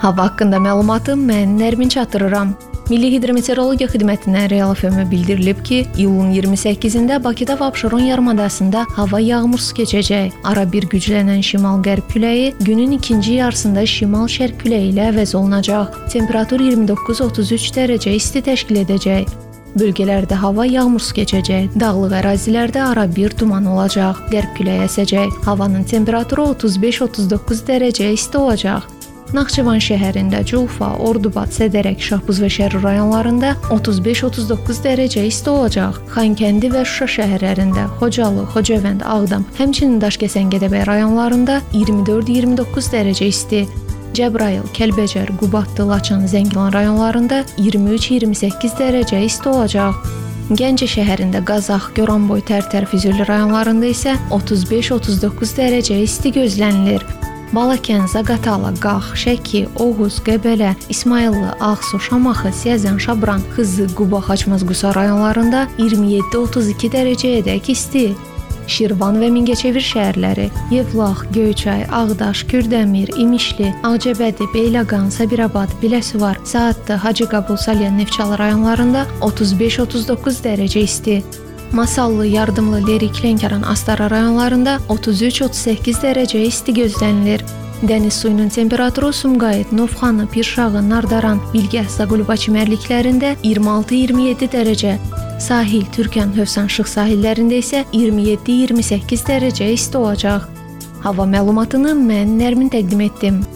Hava haqqında məlumatı mən Nərmin çatdırıram. Milli Hidrometeorologiya Xidmətindən Real FM-ə bildirilib ki, iyulun 28-də Bakıda və Abşeron yarımadasında hava yağmursuz keçəcək. Ara bir güclənən şimal-qərb küləyi günün ikinci yarısında şimal-şərq küləyi ilə əvəz olunacaq. Temperatur 29-33 dərəcə isti təşkil edəcək. Bölgələrdə hava yağmursuz keçəcək. Dağlıq ərazilərdə ara bir duman olacaq. Qərb küləyi əsəcək. Havanın temperaturu 35-39 dərəcə isti olacaq. Naxçıvan şəhərində Culfa, Ordubad, Sədərək, Şahbuz və Şərur rayonlarında 35-39 dərəcə isti olacaq. Xankəndi və Şuşa şəhərlərində, Xocalı, Xocavənd, Ağdam, həmçinin Daşkəsən, Gədəbəy rayonlarında 24-29 dərəcə isti. Cəbrayıl, Kəlbəcər, Qubadlı, Laçın, Zəngilan rayonlarında 23-28 dərəcə isti olacaq. Gəncə şəhərində Qazax, Goranboy, Tərtər, Füzuli rayonlarında isə 35-39 dərəcə isti gözlənilir. Balakən, Zaqatala, Qax, Şəki, Oğuz, Qəbələ, İsmayıllı, Ağsu, Şamaxı, Siyəzən, Şabran, Xızı, Quba, Xaçmaz, Qusa rayonlarında 27-32 dərəcəyədək isti. Şirvan və Mingəçevir şəhərləri, Yevlax, Göyçay, Ağdaş, Kürdəmir, İmişli, Ağcabədi, Beyləqan, Sabirabad, Biləsuvar, Saatlı, Hacıqabul, Salyan, Neftçala rayonlarında 35-39 dərəcə isti. Masallı, Yardımlı, Lerik, Lənkəran, Astara rayonlarında 33-38 dərəcə isti gözlənilir. Dəniz suyunun temperaturu Sumqayıt, Novxanı, Pirşağı, Nardaran, Bilgəh, Zaqulba çimərliklərində 26-27 dərəcə. Sahil, Türkan, Hövsan, Şıx sahillərində isə 27-28 dərəcə isti olacaq. Hava məlumatını mən Nərmin təqdim etdim.